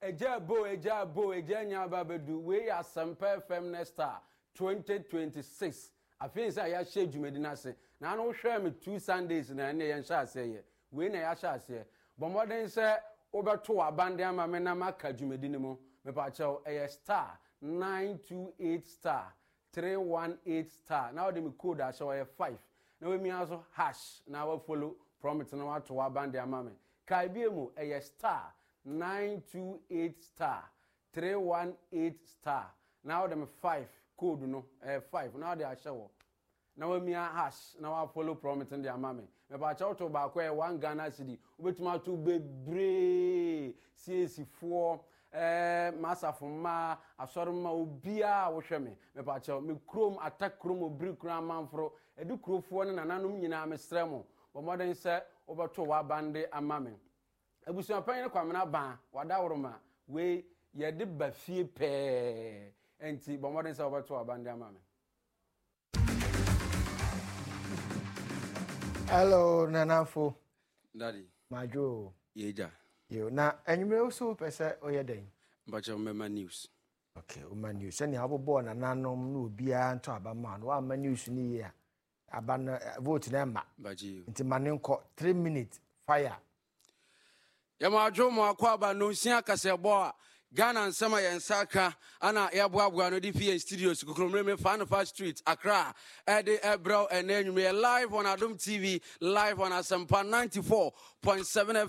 Eja nyaba bedu we Asempa FM Nesta 2026. Afin say ya share dwumedi na se. Na no hwe me 2 Sundays na ne yen sha ase ye. We na ya sha ase. Bomoden say obeto abande ama me na maka dwumedi ni mu. Me pa chew star 928 star 318 star. Now the code a show 5. Na we mi aso hash na we follow prompt na wa to abande ama me. Kai bi mu star 928 star 318 star. Now them 5 code no 5. Now they are show. Now we me hash. Now I follow promise in the amame. Me ba chow to ba kwa 1 Ghana cedi. Obetuma to bebre CAC4 masa fuma asoroma obia wo hwe me ba chow me krom attack krom obri krom manfro edu krofo ne nananom nyina me stremo. Bo modern say obeto wa bande amame. Ebusuan panyin kwamena ban wadaworoma we ye de ba fie pe enti bo modern say obeto abande amame. Hello Nanafo Daddy Majo Yeja yo na enyume oso pese oyeden Mbacha Mema News. Okay, Oma News any abobo na nanom na obia nto abama no ama news ni ya aba na vote na ma Baji nti manenko 3 minutes fire Yama Jomo akwaba no sia kasebo a Ghana nsema yensaka ana yaboaboa no di FA studios Kukromreme Fanfa Street Accra Ede Ebro enenwume live on Adom TV live on Asempa 94.7